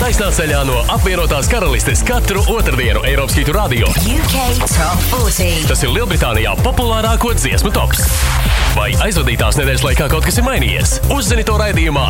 Taisnā ceļā no apvienotās karalistes katru otrdienu Eiropas Hitu radio. UK Top 40. Tas ir Lielbritānijā populārāko dziesmu tops. Vai aizvadītās nedēļas laikā kaut kas ir mainījies? Uzzini to raidījumā